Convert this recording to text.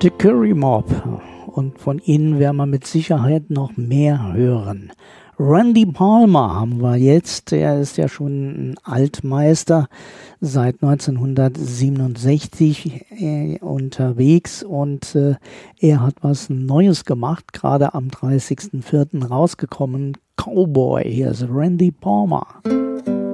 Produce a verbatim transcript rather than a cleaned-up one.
The Curry Mob. Und von ihnen werden wir mit Sicherheit noch mehr hören. Randy Palmer haben wir jetzt. Er ist ja schon ein Altmeister, seit neunzehnhundertsiebenundsechzig äh, unterwegs und äh, er hat was Neues gemacht, gerade am dreißigsten vierten rausgekommen. Cowboy, hier ist Randy Palmer.